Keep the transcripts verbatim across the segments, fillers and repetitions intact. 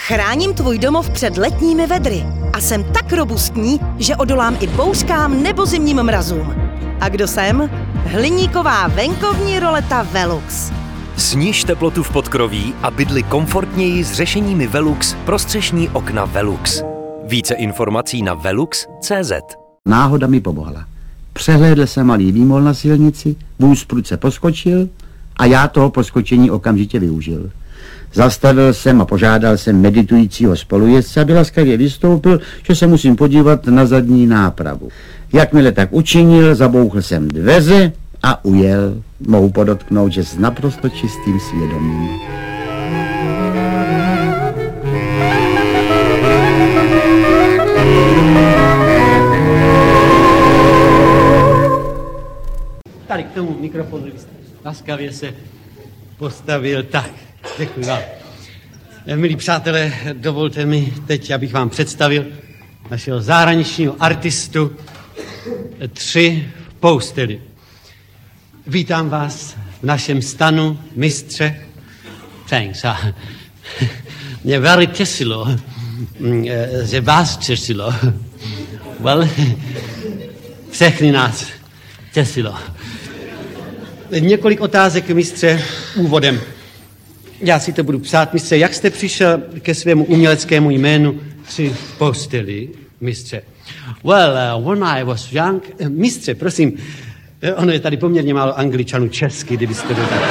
Chráním tvůj domov před letními vedry a jsem tak robustní, že odolám i bouřkám nebo zimním mrazům. A kdo jsem? Hliníková venkovní roleta Velux. Sniž teplotu v podkroví a bydli komfortněji s řešeními Velux pro střešní okna Velux. Více informací na velux tečka cé zet. Náhoda mi pomohla. Přehlédl jsem malý výmol na silnici, vůz prudce poskočil a já toho poskočení okamžitě využil. Zastavil jsem a požádal jsem meditujícího spolujezdce, aby laskavě vystoupil, že se musím podívat na zadní nápravu. Jakmile tak učinil, zabouchl jsem dveře a ujel. Mohu podotknout, že s naprosto čistým svědomím. Tady k tomu mikrofonu jste laskavě se postavil. Tak, děkuji vám. Milí přátelé, dovolte mi teď, abych vám představil našeho zahraničního artistu Tři v posteli. Vítám vás v našem stanu, mistře. Thanks. Mě velmi těšilo, že vás těšilo. Well, všechny nás těšilo. Několik otázek, mistře, úvodem. Já si to budu psát, mistře. Jak jste přišel ke svému uměleckému jménu Tři v posteli, mistře? Well, uh, when I was young... Mistře, prosím, ono je tady poměrně málo Angličanů česky, kdybyste dodali.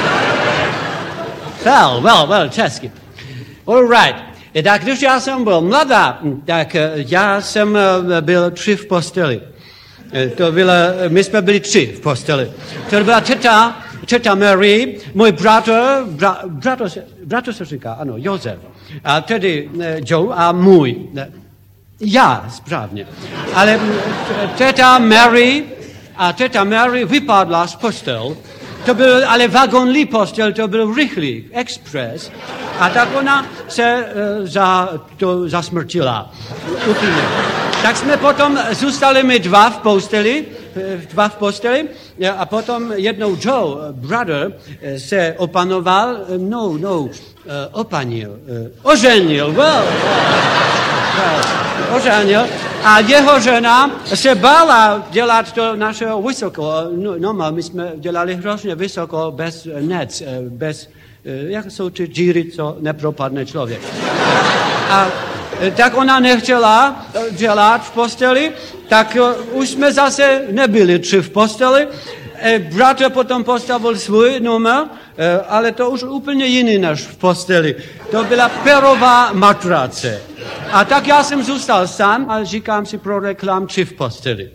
Well, well, well, česky. All right. Tak když já jsem byl mladá, tak já jsem byl tři v posteli. To bylo, my jsme byli tři v posteli. To byla teta, teta Mary, můj bratr, bra, bratr, se, bratr se říká, ano, Josef. A tedy Joe a můj. Já, správně. Ale teta Mary a teta Mary vypadla z postel. To byl ale vagonlý postel, to byl rychlý, express. A tak ona se uh, za, to zasmrtila. Úplně. Tak jsme potom zůstali my dva v posteli, dva v posteli a potom jednou Joe, brother, se opanoval, no, no, uh, opanil, uh, oženil, well, well, oženil. A jeho žena se bála dělat to našeho vysoko, no, no, my jsme dělali hrozně vysoko, bez nec, bez, jak jsou ty díry, co nepropadne člověk. A tak ona nechtěla dělat v posteli, tak už jsme zase nebyli tři v posteli. Bratr potom postavil svůj numer, ale to už úplně jiný než v posteli. To byla perová matrace. A tak já jsem zůstal sám a říkám si pro reklam Tři v posteli.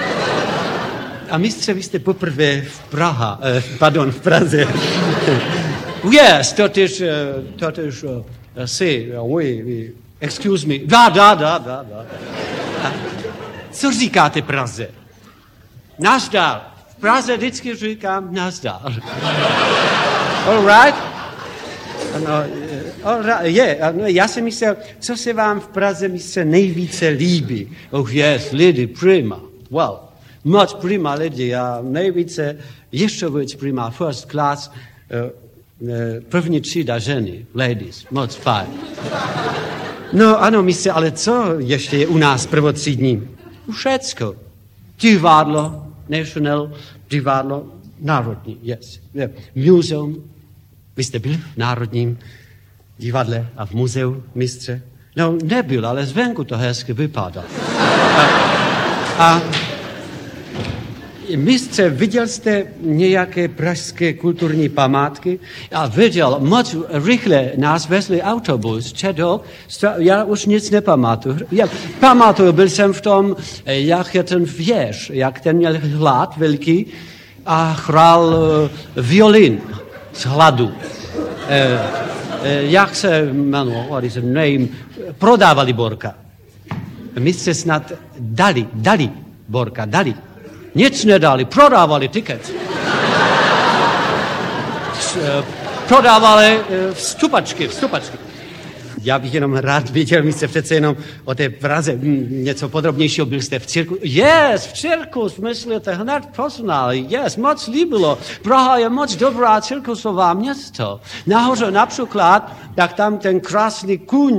A mistře, vy jste poprvé v Praha, eh, pardon, v Praze. Yes, totiž, totiž, si, oui, oui. Excuse me. Da, da, da, da, da. A co říkáte Praze? Nazdar. V Praze vždycky říkám nazdar. All right? Ano, all right, yeah, ano, já jsem myslel, co se vám v Praze mistře nejvíce líbí? Oh yes, lidi, prima. Well, moc prima lidi a nejvíce, ještě víc prima, first class, uh, uh, první třída ženy, ladies, moc fajn. No ano, mistře, ale co ještě je u nás prvotřídní? Všecko. Divadlo, National, divadlo, národní, yes. Yeah. Muzeum. Vy jste byl v Národním divadle a v muzeu, mistře? No, nebyl, ale zvenku to hezky vypadá. A, a mistře, viděl jste nějaké pražské kulturní památky? Já viděl, moc rychle nás vezli autobus, čedok, já už nic nepamatuju. Já pamatuju, byl jsem v tom, jak je ten věž, jak ten měl hlad velký a hrál uh, violin z hladu. Uh, uh, jak se jmenoval, what is the name? Prodávali Borka. Mistře snad dali, dali Borka, dali. Nic nedali, prodávali tiket. Prodávali vstupačky, vstupačky. Já bych jenom rád viděl, my jste přece jenom o té Praze něco podrobnějšího, byl jste v cirku. Yes, v cirkus, myslíte, hned poznali, yes, moc líbilo. Praha je moc dobrá cirkusová město. Nahoře například, tak tam ten krásný kůň